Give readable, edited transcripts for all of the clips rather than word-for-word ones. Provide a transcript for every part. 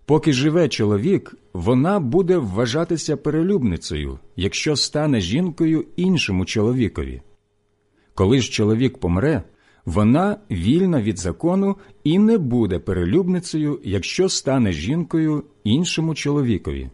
поки живе чоловік, вона буде вважатися перелюбницею, якщо стане жінкою іншому чоловікові. Коли ж чоловік помре, вона вільна від закону і не буде перелюбницею, якщо стане жінкою іншому чоловікові.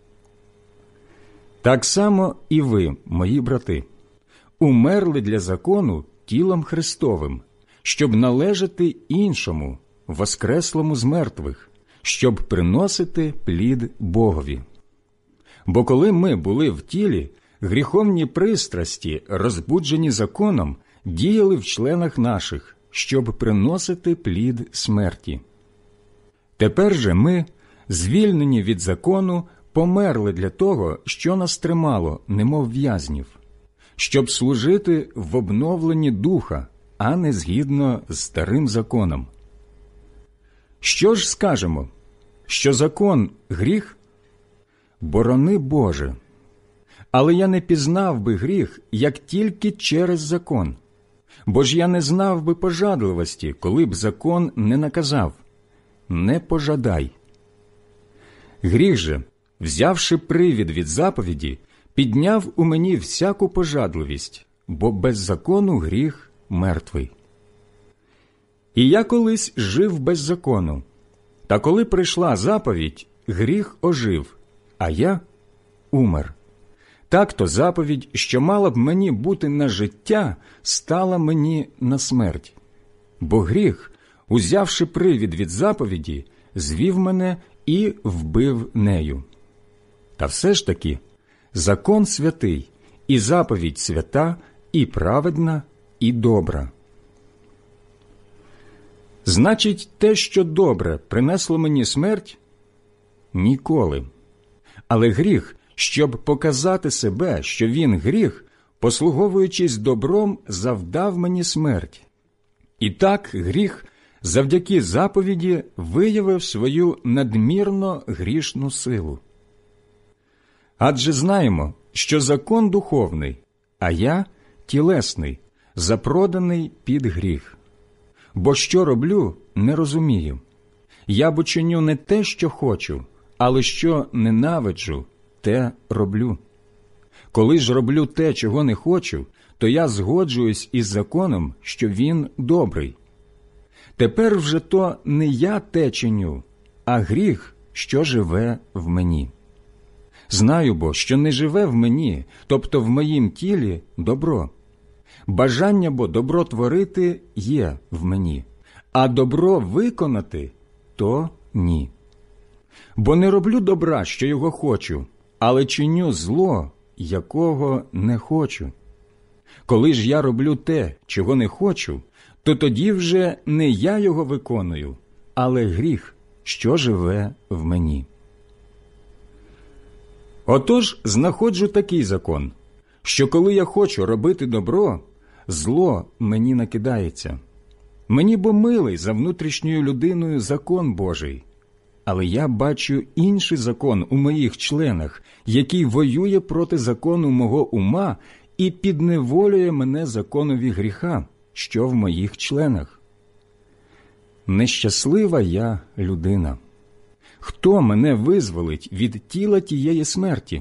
Так само і ви, мої брати, умерли для закону тілом Христовим, щоб належати іншому, воскреслому з мертвих, щоб приносити плід Богові. Бо коли ми були в тілі, гріховні пристрасті, розбуджені законом, діяли в членах наших, щоб приносити плід смерті. Тепер же ми, звільнені від закону, померли для того, що нас тримало, немов в'язнів, щоб служити в обновленні духа, а не згідно з старим законом. Що ж скажемо? Що закон – гріх? Борони Боже! Але я не пізнав би гріх, як тільки через закон. Бо ж я не знав би пожадливості, коли б закон не наказав «не пожадай». Гріх же, взявши привід від заповіді, підняв у мені всяку пожадливість, бо без закону гріх мертвий. І я колись жив без закону, та коли прийшла заповідь, гріх ожив, а я умер. Так-то заповідь, що мала б мені бути на життя, стала мені на смерть. Бо гріх, узявши привід від заповіді, звів мене і вбив нею. Та все ж таки, закон святий, і заповідь свята, і праведна, і добра. Значить, те, що добре, принесло мені смерть? Ніколи. Але гріх, щоб показати себе, що він гріх, послуговуючись добром, завдав мені смерть. І так гріх, завдяки заповіді, виявив свою надмірно грішну силу. Адже знаємо, що закон духовний, а я тілесний, запроданий під гріх. Бо що роблю, не розумію. Я бо чиню не те, що хочу, але що ненавиджу, те роблю. Коли ж роблю те, чого не хочу, то я згоджуюсь із законом, що він добрий. Тепер вже то не я те чиню, а гріх, що живе в мені. Знаю бо, що не живе в мені, тобто в моїм тілі, добро. Бажання бо добро творити є в мені, а добро виконати – то ні. Бо не роблю добра, що його хочу, але чиню зло, якого не хочу. Коли ж я роблю те, чого не хочу, то тоді вже не я його виконую, але гріх, що живе в мені. Отож, знаходжу такий закон, що коли я хочу робити добро, зло мені накидається. Мені бо милий за внутрішньою людиною закон Божий, але я бачу інший закон у моїх членах, який воює проти закону мого ума і підневолює мене законові гріха, що в моїх членах. Нещаслива я людина. Хто мене визволить від тіла тієї смерті?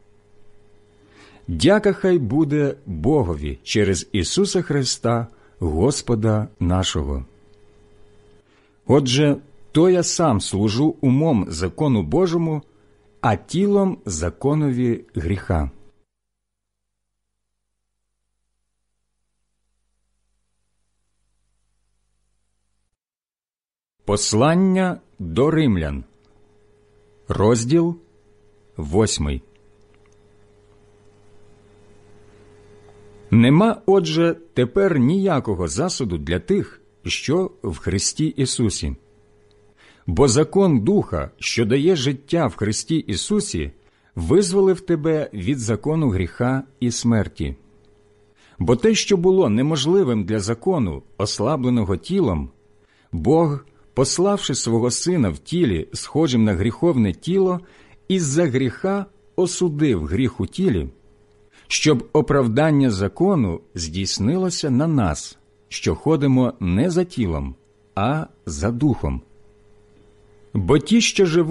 Дяка хай буде Богові через Ісуса Христа, Господа нашого. Отже, то я сам служу умом закону Божому, а тілом законові гріха. Послання до римлян. Розділ 8. Нема, отже, тепер ніякого засуду для тих, що в Христі Ісусі. Бо закон Духа, що дає життя в Христі Ісусі, визволив тебе від закону гріха і смерті. Бо те, що було неможливим для закону, ослабленого тілом, Бог, пославши свого Сина в тілі, схожим на гріховне тіло, із-за гріха осудив гріх у тілі, щоб оправдання закону здійснилося на нас, що ходимо не за тілом, а за духом. Бо ті, що живуть